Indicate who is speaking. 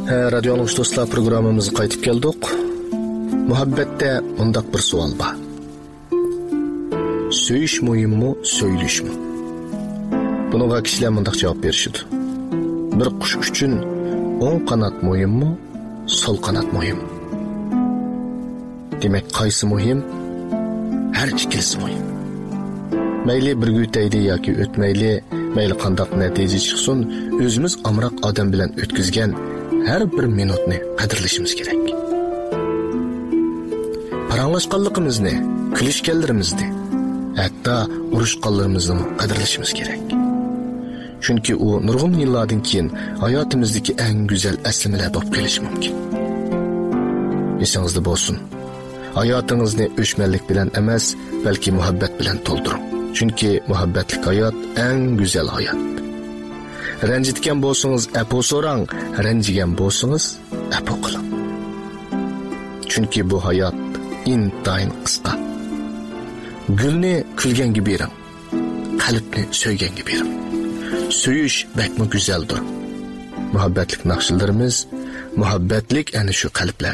Speaker 1: Radio Anlıqış dostlar programımızı qaytib keldik. Muhabbetde mundaq bir sual var. Söyüş muhim mu, söyleyiş mi? Bununla kişiler mundaq cevap verişidi. Bir qush üçün o'ng qanat muhim mu, sol qanat muhim? Demek qaysi muhim? Her ikilisi muhim. Mayli bir o'taydi yoki o'tmayli, mayli qandaq natija chiqsin, o'zimiz amroq odam bilan o'tkazgan her bir minutni qadrlashimiz kerak. Paranglashganligimizni, kulishganlarimizni, hatto urushganlarimizni qadrlashimiz kerak. Chunki u nurg'un yillardan keyin hayotimizdagi eng go'zal aslamalar bo'lib qolishi mumkin. Esingizda bo'lsin. Hayotingizni o'chmanlik bilan emas, balki muhabbat bilan to'ldiring. Chunki muhabbatlik hayot eng go'zal hayot. Ranjitgan bo'lsangiz apo so'rang, ranjigan bo'lsangiz apo qiling. Chunki bu hayot intayin qisqa. Gulni kulganga bering, qalbni so'yganga bering. Söyüş bakmi go'zaldir. Muhabbatlik naqshlarimiz, muhabbatlik ana shu qalblar